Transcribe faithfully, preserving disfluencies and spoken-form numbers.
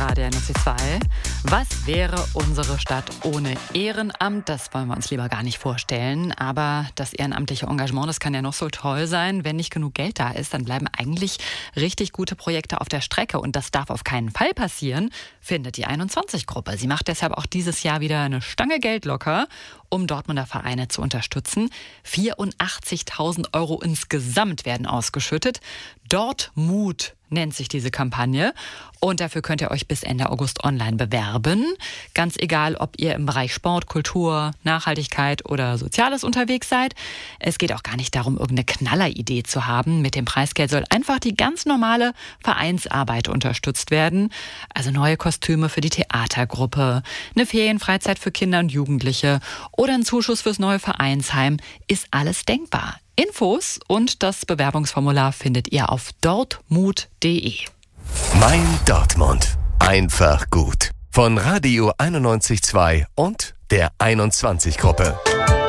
Radio N O C zwei. Was wäre unsere Stadt ohne Ehrenamt? Das wollen wir uns lieber gar nicht vorstellen. Aber das ehrenamtliche Engagement, das kann ja noch so toll sein. Wenn nicht genug Geld da ist, dann bleiben eigentlich richtig gute Projekte auf der Strecke. Und das darf auf keinen Fall passieren, findet die einundzwanzig-Gruppe. Sie macht deshalb auch dieses Jahr wieder eine Stange Geld locker, um Dortmunder Vereine zu unterstützen. vierundachtzigtausend Euro insgesamt werden ausgeschüttet. Dortmut nennt sich diese Kampagne. Und dafür könnt ihr euch bis Ende August online bewerben. Ganz egal, ob ihr im Bereich Sport, Kultur, Nachhaltigkeit oder Soziales unterwegs seid. Es geht auch gar nicht darum, irgendeine Knalleridee zu haben. Mit dem Preisgeld soll einfach die ganz normale Vereinsarbeit unterstützt werden. Also neue Kostüme für die Theatergruppe, eine Ferienfreizeit für Kinder und Jugendliche oder ein Zuschuss fürs neue Vereinsheim. Ist alles denkbar. Infos und das Bewerbungsformular findet ihr auf dortmut punkt de. Mein Dortmund. Einfach gut. Von Radio einundneunzig Komma zwei und der einundzwanzig-Gruppe.